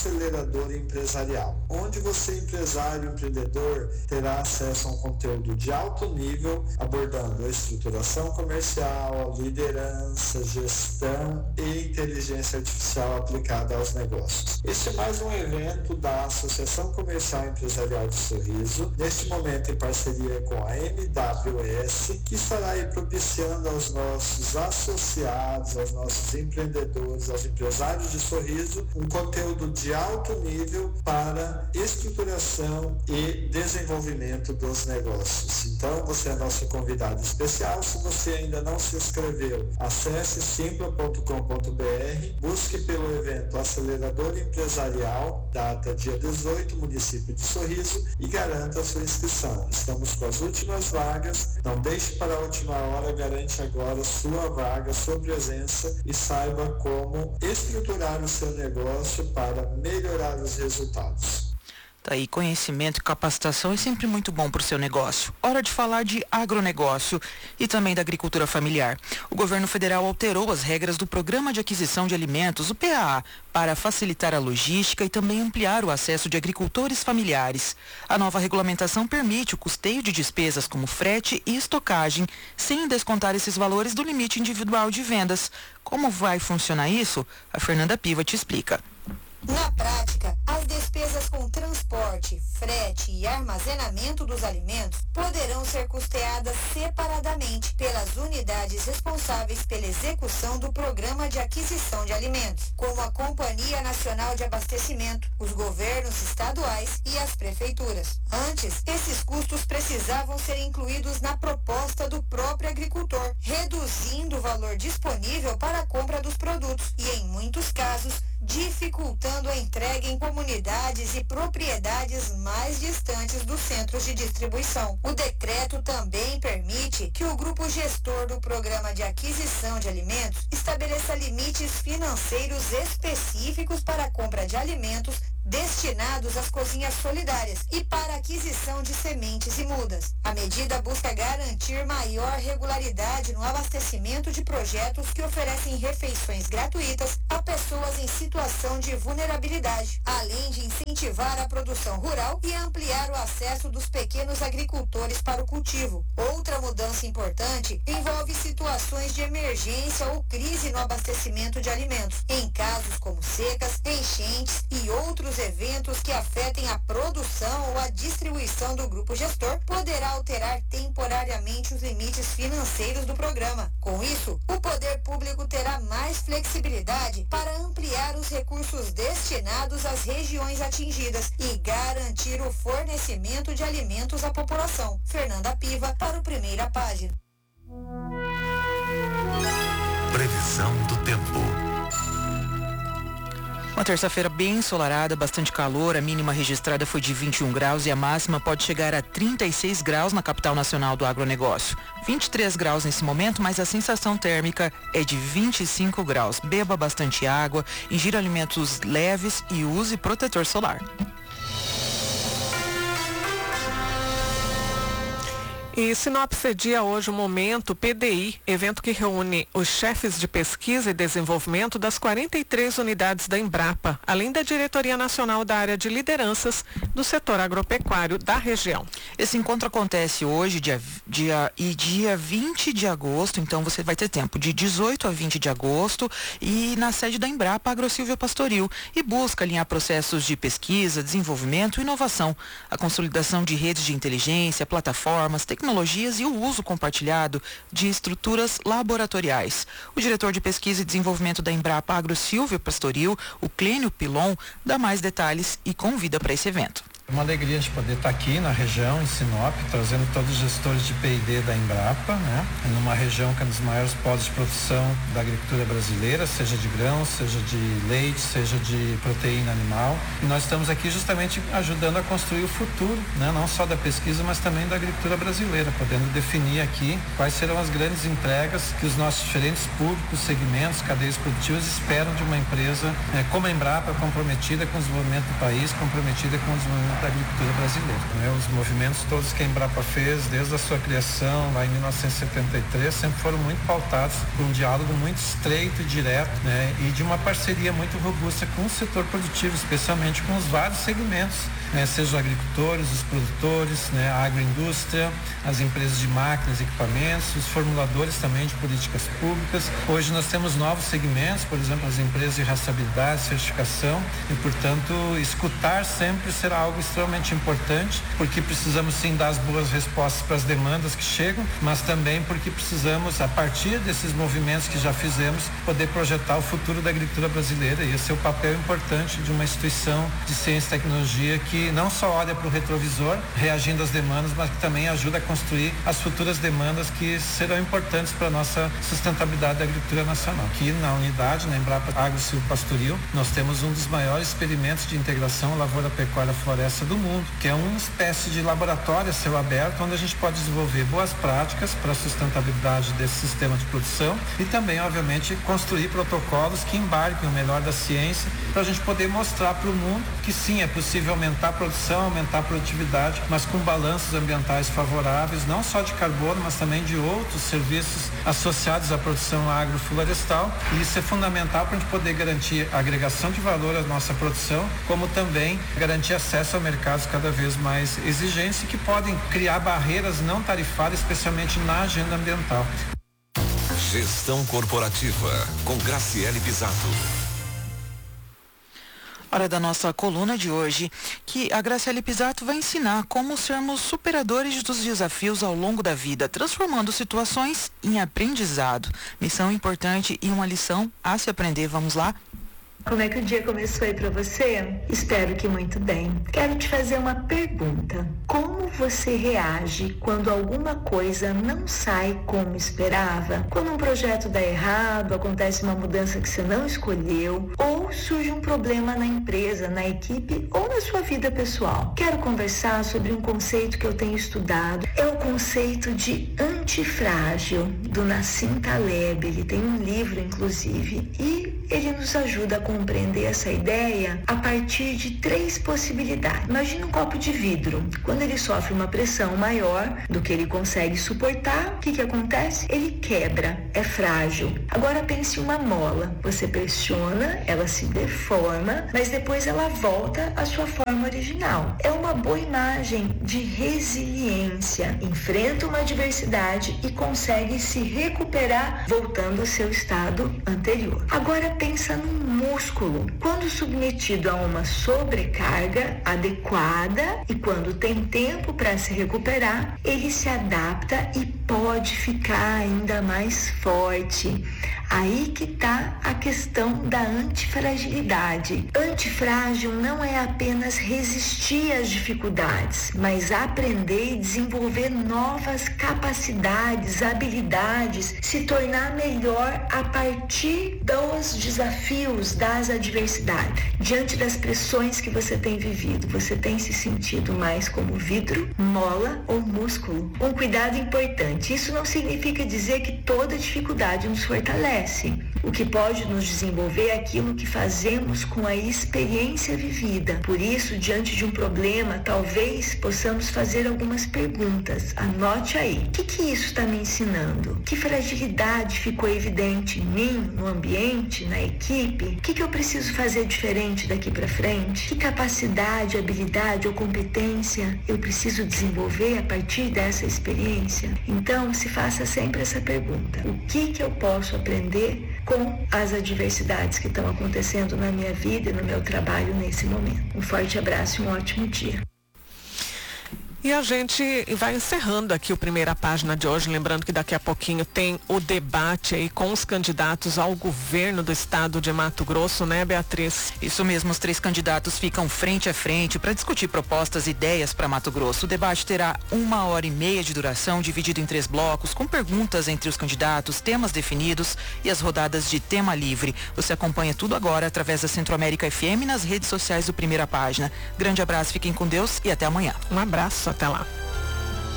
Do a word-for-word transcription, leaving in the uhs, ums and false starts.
acelerador empresarial, onde você, empresário, empreendedor, terá acesso a um conteúdo de alto nível, abordando a estruturação comercial, a liderança, gestão e inteligência artificial aplicada aos negócios. Este é mais um evento da Associação Comercial e Empresarial de Sorriso, neste momento em parceria com a M W S, que estará aí propiciando aos nossos associados, aos nossos empreendedores, aos empresários de Sorriso, um conteúdo de alto nível para estruturação e desenvolvimento dos negócios. Então, você é nosso convidado especial. Se você ainda não se inscreveu, acesse simpla ponto com ponto b r, busque pelo evento Acelerador Empresarial, data dia dezoito, município de Sorriso, e garanta a sua inscrição. Estamos com as últimas vagas, não deixe para a última hora, garante agora sua vaga, sua presença e saiba como estruturar o seu negócio para melhorar os resultados. Tá aí, conhecimento e capacitação é sempre muito bom para o seu negócio. Hora de falar de agronegócio e também da agricultura familiar. O governo federal alterou as regras do Programa de Aquisição de Alimentos, o P A A, para facilitar a logística e também ampliar o acesso de agricultores familiares. A nova regulamentação permite o custeio de despesas como frete e estocagem, sem descontar esses valores do limite individual de vendas. Como vai funcionar isso? A Fernanda Piva te explica. Na prática, as despesas com transporte, frete e armazenamento dos alimentos poderão ser custeadas separadamente pelas unidades responsáveis pela execução do Programa de Aquisição de Alimentos, como a Companhia Nacional de Abastecimento, os governos estaduais e as prefeituras. Antes, esses custos precisavam ser incluídos na proposta do próprio agricultor, reduzindo o valor disponível para a compra dos produtos e, em muitos casos, dificultando a entrega em comunidades e propriedades mais distantes dos centros de distribuição. O decreto também permite que o grupo gestor do Programa de Aquisição de Alimentos estabeleça limites financeiros específicos para a compra de alimentos destinados às cozinhas solidárias e para a aquisição de sementes e mudas. A medida busca garantir maior regularidade no abastecimento de projetos que oferecem refeições gratuitas a pessoas em situação de vulnerabilidade, além de incentivar a produção rural e ampliar o acesso dos pequenos agricultores para o cultivo. Outra mudança importante envolve situações de emergência ou crise no abastecimento de alimentos, em casos como secas, enchentes e outros eventos que afetem a produção ou a distribuição do grupo gestor, poderá alterar temporariamente os limites financeiros do programa. Com isso, o poder público terá mais flexibilidade para ampliar os recursos destinados às regiões atingidas e garantir o fornecimento de alimentos à população. Fernanda Piva, para o Primeira Página. Previsão do tempo. Uma terça-feira bem ensolarada, bastante calor. A mínima registrada foi de vinte e um graus e a máxima pode chegar a trinta e seis graus na capital nacional do agronegócio. vinte e três graus nesse momento, mas a sensação térmica é de vinte e cinco graus. Beba bastante água, ingira alimentos leves e use protetor solar. E Sinop cedia hoje o Momento P D I, evento que reúne os chefes de pesquisa e desenvolvimento das quarenta e três unidades da Embrapa, além da Diretoria Nacional da Área de Lideranças do setor agropecuário da região. Esse encontro acontece hoje, dia, dia, e dia vinte de agosto, então você vai ter tempo de dezoito a vinte de agosto, e na sede da Embrapa, AgroSilvia Pastoril, e busca alinhar processos de pesquisa, desenvolvimento e inovação, a consolidação de redes de inteligência, plataformas, tecnologias, tecnologias e o uso compartilhado de estruturas laboratoriais. O diretor de pesquisa e desenvolvimento da Embrapa AgroSilvia Pastoril, o Clênio Pilon, dá mais detalhes e convida para esse evento. É uma alegria de poder estar aqui na região, em Sinop, trazendo todos os gestores de P e D da Embrapa, né? Numa região que é um dos maiores polos de produção da agricultura brasileira, seja de grãos, seja de leite, seja de proteína animal. E nós estamos aqui justamente ajudando a construir o futuro, né? Não só da pesquisa, mas também da agricultura brasileira, podendo definir aqui quais serão as grandes entregas que os nossos diferentes públicos, segmentos, cadeias produtivas esperam de uma empresa, né? Como a Embrapa, comprometida com o desenvolvimento do país, comprometida com o desenvolvimento da agricultura brasileira, né? Os movimentos todos que a Embrapa fez, desde a sua criação, lá em mil novecentos e setenta e três, sempre foram muito pautados por um diálogo muito estreito e direto, né? E de uma parceria muito robusta com o setor produtivo, especialmente com os vários segmentos, né? Seja os agricultores, os produtores, né? A agroindústria, as empresas de máquinas e equipamentos, os formuladores também de políticas públicas. Hoje nós temos novos segmentos, por exemplo, as empresas de rastreabilidade, certificação, e, portanto, escutar sempre será algo extremamente importante, porque precisamos sim dar as boas respostas para as demandas que chegam, mas também porque precisamos, a partir desses movimentos que já fizemos, poder projetar o futuro da agricultura brasileira, e esse é o papel importante de uma instituição de ciência e tecnologia que não só olha para o retrovisor, reagindo às demandas, mas que também ajuda a construir as futuras demandas que serão importantes para a nossa sustentabilidade da agricultura nacional. Aqui na unidade, na Embrapa Agro Silvio Pastoril, nós temos um dos maiores experimentos de integração lavoura, pecuária, floresta do mundo, que é uma espécie de laboratório a céu aberto, onde a gente pode desenvolver boas práticas para a sustentabilidade desse sistema de produção e também, obviamente, construir protocolos que embarquem o melhor da ciência para a gente poder mostrar para o mundo que sim, é possível aumentar a produção, aumentar a produtividade, mas com balanços ambientais favoráveis, não só de carbono, mas também de outros serviços associados à produção agroflorestal, e isso é fundamental para a gente poder garantir a agregação de valor à nossa produção, como também garantir acesso a mercados cada vez mais exigentes e que podem criar barreiras não tarifárias, especialmente na agenda ambiental. Gestão corporativa com Graciele Pisato. Hora da nossa coluna de hoje, que a Graciele Pisato vai ensinar como sermos superadores dos desafios ao longo da vida, transformando situações em aprendizado. Missão importante e uma lição a se aprender. Vamos lá? Como é que o dia começou aí pra você? Espero que muito bem. Quero te fazer uma pergunta. Como você reage quando alguma coisa não sai como esperava? Quando um projeto dá errado, acontece uma mudança que você não escolheu, ou surge um problema na empresa, na equipe ou na sua vida pessoal? Quero conversar sobre um conceito que eu tenho estudado. É o conceito de antifrágil, do Nassim Taleb. Ele tem um livro, inclusive, e ele nos ajuda a compreender essa ideia a partir de três possibilidades. Imagina um copo de vidro. Quando ele sofre uma pressão maior do que ele consegue suportar, o que que acontece? Ele quebra, é frágil. Agora pense em uma mola. Você pressiona, ela se deforma, mas depois ela volta à sua forma original. É uma boa imagem de resiliência. Enfrenta uma adversidade e consegue se recuperar voltando ao seu estado anterior. Agora pensa num músculo. Quando submetido a uma sobrecarga adequada e quando tem tempo para se recuperar, ele se adapta e pode ficar ainda mais forte. Aí que está a questão da antifragilidade. Antifrágil não é apenas resistir às dificuldades, mas aprender e desenvolver novas capacidades, habilidades, se tornar melhor a partir dos desafios, das adversidades. Diante das pressões que você tem vivido, você tem se sentido mais como vidro, mola ou músculo? Um cuidado importante. Isso não significa dizer que toda dificuldade nos fortalece. O que pode nos desenvolver é aquilo que fazemos com a experiência vivida. Por isso, diante de um problema, talvez possamos fazer algumas perguntas. Anote aí. O que, que isso está me ensinando? Que fragilidade ficou evidente em mim, no ambiente, na equipe? O que, que eu preciso fazer diferente daqui para frente? Que capacidade, habilidade ou competência eu preciso desenvolver a partir dessa experiência? Então, se faça sempre essa pergunta. O que, que eu posso aprender com as adversidades que estão acontecendo na minha vida e no meu trabalho nesse momento? Um forte abraço e um ótimo dia. E a gente vai encerrando aqui o primeira página de hoje, lembrando que daqui a pouquinho tem o debate aí com os candidatos ao governo do estado de Mato Grosso, né, Beatriz? Isso mesmo, os três candidatos ficam frente a frente para discutir propostas e ideias para Mato Grosso. O debate terá uma hora e meia de duração, dividido em três blocos, com perguntas entre os candidatos, temas definidos e as rodadas de tema livre. Você acompanha tudo agora através da Centro-América F M nas redes sociais do Primeira Página. Grande abraço, fiquem com Deus e até amanhã. Um abraço. Até lá.